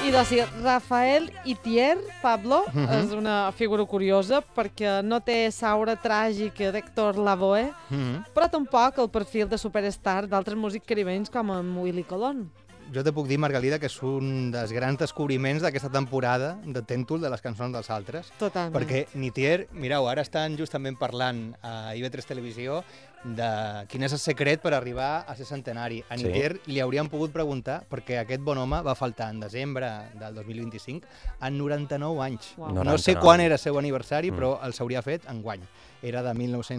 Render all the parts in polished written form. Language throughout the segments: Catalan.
I doncs sí, Rafael Itier, Pablo, és una figura curiosa perquè no té l'aura tràgica d'Héctor Lavoe, però tampoc el perfil de superstar d'altres músics caribenys com en Willy Colón. Jo te puc dir, Margalida, que és un dels grans descobriments d'aquesta temporada de Tèntol de les cançons dels altres. Totalment. Perquè Nitier, mireu, ara estan justament parlant a IB3 Televisió de quin és el secret per arribar a ser centenari. A Nitier li hauríem pogut preguntar perquè aquest bon home va faltar en desembre del 2025 en 99 anys. Wow. No sé quan era el seu aniversari, però el s'hauria fet enguany. Era de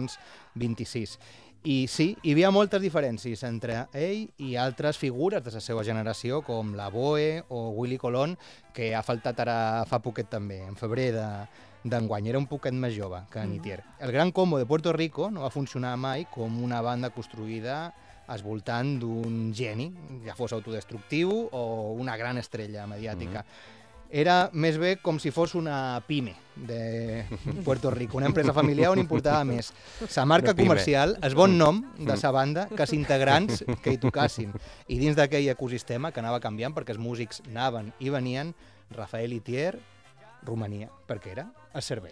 1926. I sí, hi havia moltes diferències entre ell i altres figures de la seva generació, com la Boe o Willy Colón, que ha faltat ara fa poquet també, en febrer d'enguany. Era un poquet més jove que Nitier. El Gran Combo de Puerto Rico no va funcionar mai com una banda construïda al voltant d'un geni, ja fos autodestructiu o una gran estrella mediàtica. Era més bé com si fos una pime de Puerto Rico, una empresa familiar on importava més sa marca comercial, el bon nom de sa banda, que els integrants que hi tocassin. I dins d'aquell ecosistema que anava canviant, perquè els músics anaven i venien, Rafael Itier, Romania, perquè era el servei.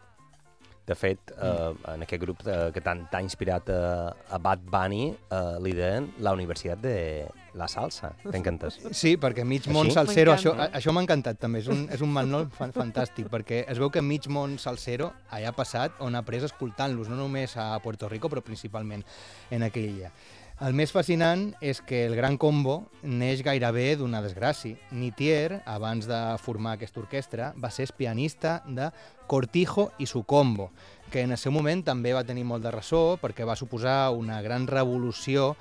De fet, en aquest grup que t'ha inspirat a Bad Bunny, li deien la Universitat de la Salsa. T'encantes? Sí, perquè mig món salsero, això m'ha encantat també, és un malnom fantàstic, perquè es veu que mig món salsero allà ha passat on ha après escoltant-los, no només a Puerto Rico, però principalment en aquella illa. El més fascinant és que el Gran Combo neix gairebé d'una desgràcia. Nitier, abans de formar aquesta orquestra, va ser pianista de Cortijo i su Combo, que en el seu moment també va tenir molt de ressò perquè va suposar una gran revolució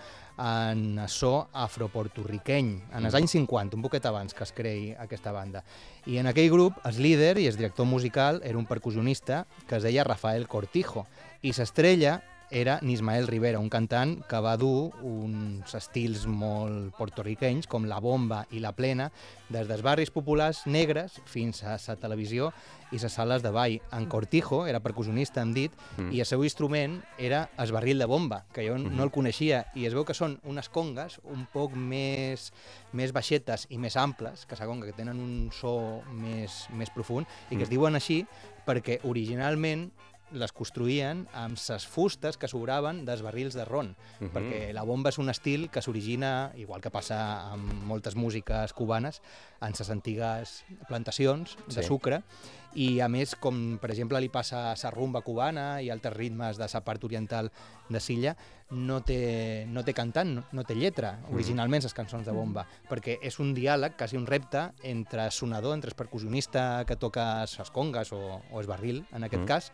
en el so afroportorriqueny, en els anys 50, un poquet abans que es creï aquesta banda. I en aquell grup, el líder i el director musical era un percussionista que es deia Rafael Cortijo, i l'estrella era Nismael Rivera, un cantant que va dur uns estils molt portorriquenys, com la bomba i la plena, des dels barris populars negres fins a la televisió i les sales de ball. En Cortijo era percussionista, hem dit, i el seu instrument era el barril de bomba, que jo no el coneixia, i es veu que són unes congues un poc més baixetes i més amples que la conga, que tenen un so més profund, i que es diuen així perquè originalment les construïen amb ses fustes que sobraven dels barrils de ron, perquè la bomba és un estil que s'origina, igual que passa amb moltes músiques cubanes, en ses antigues plantacions de sucre, i a més, com per exemple li passa a la rumba cubana i altres ritmes de la part oriental de Silla, no té cantant, no té lletra, originalment les cançons de bomba, perquè és un diàleg, quasi un repte, entre el sonador, entre el percussionista que toca les congues o el barril, en aquest cas,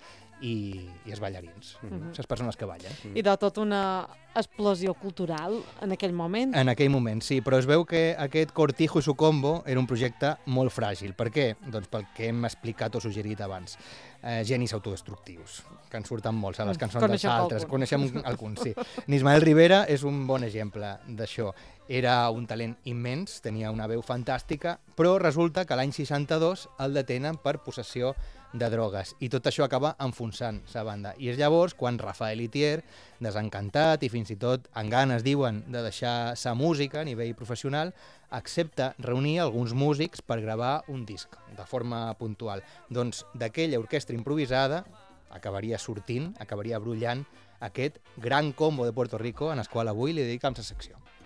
i els ballarins, les persones que ballen. I de tot una explosió cultural en aquell moment. En aquell moment, sí, però es veu que aquest Cortijo i su Combo era un projecte molt fràgil. Per què? Doncs pel que hem explicat o suggerit abans. Genis autodestructius, que en surten molts a les cançons dels altres. Coneixem alguns, sí. Nismael Rivera és un bon exemple d'això. Era un talent immens, tenia una veu fantàstica, però resulta que l'any 62 el detenen per possessió de drogues, i tot això acaba enfonsant sa banda. I és llavors quan Rafael Itier, desencantat i fins i tot amb ganes, diuen, de deixar sa música a nivell professional, accepta reunir alguns músics per gravar un disc, de forma puntual. Doncs d'aquella orquestra improvisada acabaria sortint, acabaria brollant aquest Gran Combo de Puerto Rico, en el qual avui li dedicam sa secció.